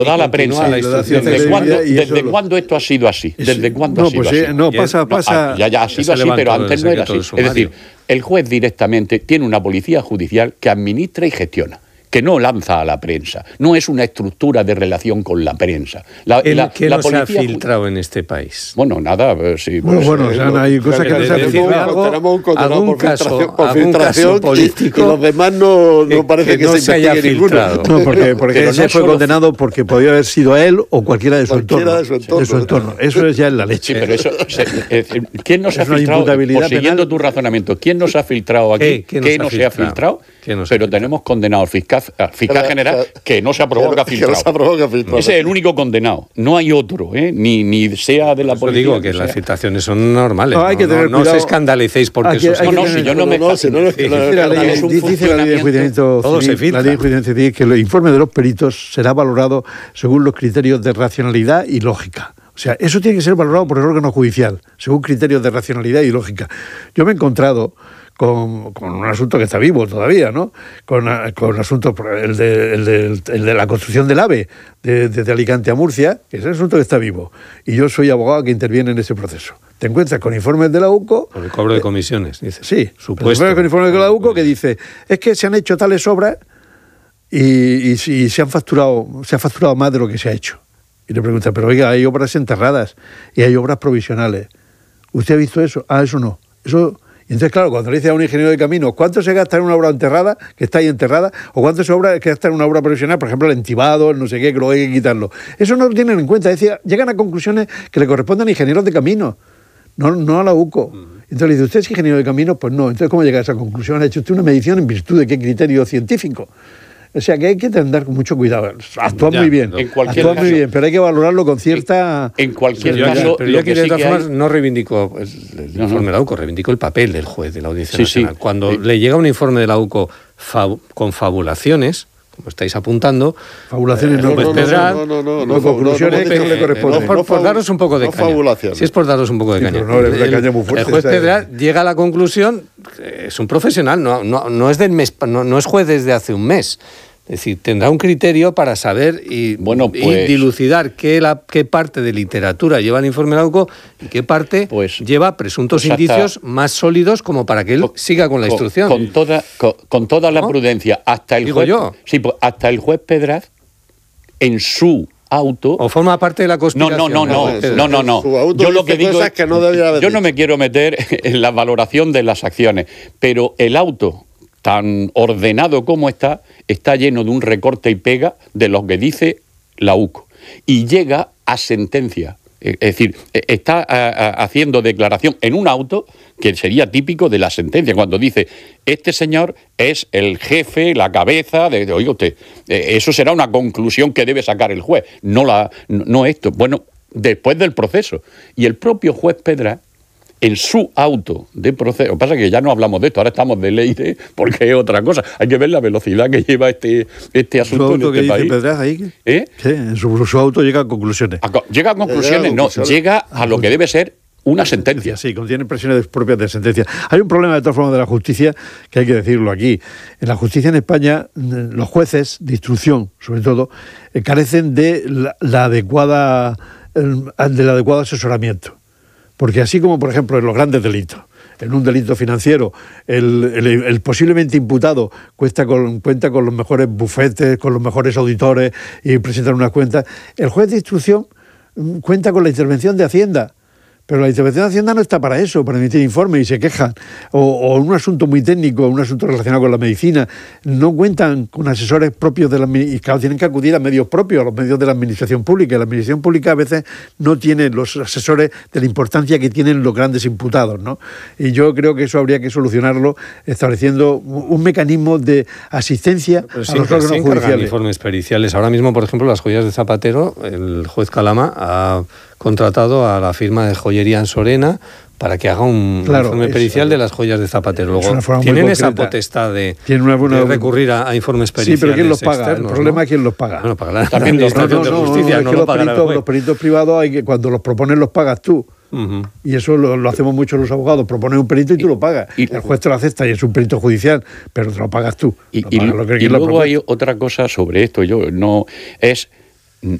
da la prensa. ¿Desde cuándo esto ha sido así? ¿Desde cuándo ha sido así? No, pasa. Ya ha sido así, pero antes no era así. Es decir, el juez directamente tiene una policía judicial que administra y gestiona, que no lanza a la prensa. No es una estructura de relación con la prensa. ¿Qué no se ha filtrado en este país? Bueno, nada, sí. Hay cosas que no se han filtrado. Tenemos un condenado algún por filtración político y los demás no parece que se haya filtrado. No, porque ese fue condenado porque podía haber sido él o cualquiera de su entorno. Eso es ya en la leche. Sí, pero eso... ¿Quién nos ha filtrado? Siguiendo tu razonamiento, ¿quién nos ha filtrado aquí? ¿Qué no se ha filtrado? Pero tenemos condenado al fiscal general que no se aprobó que ha filtrado. Ese es el único condenado. No hay otro, ni sea de la policía. Digo que las filtraciones son normales. No os escandalicéis porque eso Dice la ley de enjuiciamiento civil que el informe de los peritos será valorado según los criterios de racionalidad y lógica. O sea, eso tiene que ser valorado por el órgano judicial, según criterios de racionalidad y lógica. Yo me he encontrado con un asunto que está vivo todavía, ¿no? Con asuntos, el de la construcción del AVE, desde Alicante a Murcia, que es un asunto que está vivo. Y yo soy abogado que interviene en ese proceso. Te encuentras con informes de la UCO... Por el cobro de comisiones, dice. Sí, supuesto. Con informes de la UCO que dice, es que se han hecho tales obras y se ha facturado más de lo que se ha hecho. Y le pregunta, pero oiga, hay obras enterradas y hay obras provisionales. ¿Usted ha visto eso? Eso no. Y entonces, claro, cuando le dice a un ingeniero de caminos, ¿cuánto se gasta en una obra enterrada, que está ahí enterrada, o cuánto se gasta en una obra provisional, por ejemplo, el entibado, el no sé qué, que luego hay que quitarlo? Eso no lo tienen en cuenta. Es decir, llegan a conclusiones que le corresponden a ingenieros de caminos, no a la UCO. Entonces le dice, ¿usted es ingeniero de caminos? Pues no. Entonces, ¿cómo llega a esa conclusión? ¿Ha hecho usted una medición en virtud de qué criterio científico? O sea, que hay que andar con mucho cuidado. Actúa muy bien, pero hay que valorarlo con cierta... En cualquier caso... Pero yo aquí, de todas formas, no reivindico el informe de la UCO, reivindico el papel del juez de la Audiencia Nacional. Cuando le llega un informe de la UCO con fabulaciones, como estáis apuntando... Fabulaciones no, conclusiones que no le corresponden. Por daros un poco de caña. Si es por daros un poco de caña. El juez Pedral llega a la conclusión, es un profesional, no es del mes, no es juez desde hace un mes. Es decir, tendrá un criterio para saber y dilucidar qué parte de literatura lleva el informe de la UCO y qué parte lleva presuntos indicios más sólidos como para que él siga con la instrucción. Con toda la prudencia, hasta el juez... hasta el juez Pedraz, en su auto... ¿O forma parte de la conspiración? No. Yo lo que digo es que yo no me quiero meter en la valoración de las acciones, pero el auto, tan ordenado como está lleno de un recorte y pega de lo que dice la UCO. Y llega a sentencia. Es decir, está haciendo declaración en un auto que sería típico de la sentencia, cuando dice, este señor es el jefe, la cabeza, oiga usted, eso será una conclusión que debe sacar el juez, no esto. Bueno, después del proceso. Y el propio juez Pedraz, en su auto de proceso, lo que pasa es que ya no hablamos de esto, ahora estamos de ley porque es otra cosa. Hay que ver la velocidad que lleva este asunto en este país. Pedraz ahí? En su auto llega a conclusiones. Llega a conclusiones, llega a lo que debe ser una sentencia. Sí, contiene presiones propias de sentencia. Hay un problema de todas formas de la justicia que hay que decirlo aquí. En la justicia en España, los jueces de instrucción, sobre todo, carecen del adecuado asesoramiento. Porque así como, por ejemplo, en los grandes delitos, en un delito financiero, el posiblemente imputado cuenta con los mejores bufetes, con los mejores auditores y presentan unas cuentas, el juez de instrucción cuenta con la intervención de Hacienda. Pero la intervención de Hacienda no está para eso, para emitir informes y se quejan. O un asunto muy técnico, un asunto relacionado con la medicina, no cuentan con asesores propios de la administración. Y claro, tienen que acudir a medios propios, a los medios de la administración pública. Y la administración pública a veces no tiene los asesores de la importancia que tienen los grandes imputados, ¿no? Y yo creo que eso habría que solucionarlo estableciendo un mecanismo de asistencia a los órganos judiciales. Informes periciales. Ahora mismo, por ejemplo, las joyas de Zapatero, el juez Calama ha contratado a la firma de joyería Ansorena para que haga un informe pericial de las joyas de Zapatero. Luego tienen esa potestad de recurrir a informes periciales. Sí, pero ¿quién los paga? El problema es quién los paga. Bueno, pagará también la Administración de Justicia, no lo pagará el juez. Los peritos privados, cuando los proponen los pagas tú. Uh-huh. Y eso lo hacemos mucho los abogados, propones un perito y tú lo pagas. El juez te lo acepta y es un perito judicial, pero te lo pagas tú. Y luego hay otra cosa sobre esto, es